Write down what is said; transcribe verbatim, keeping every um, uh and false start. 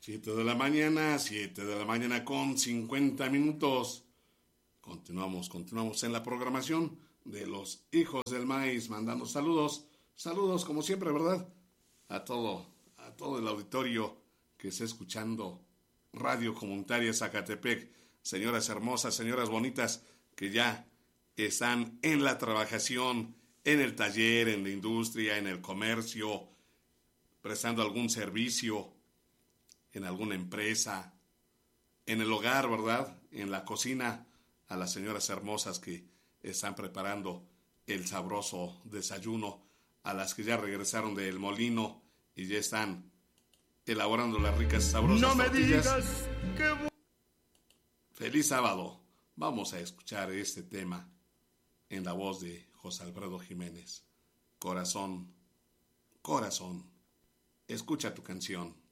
Siete de la mañana, siete de la mañana con cincuenta minutos. Continuamos, continuamos en la programación de los Hijos del Maíz, mandando saludos, saludos como siempre, ¿verdad? A todo, a todo el auditorio que está escuchando Radio Comunitaria Zacatepec, señoras hermosas, señoras bonitas, que ya están en la trabajación, en el taller, en la industria, en el comercio, prestando algún servicio, en alguna empresa, en el hogar, ¿verdad? En la cocina, a las señoras hermosas que están preparando el sabroso desayuno, a las que ya regresaron del molino y ya están elaborando las ricas y sabrosas no me tortillas. Digas que... Feliz sábado. Vamos a escuchar este tema en la voz de José Alfredo Jiménez. Corazón, corazón, escucha tu canción.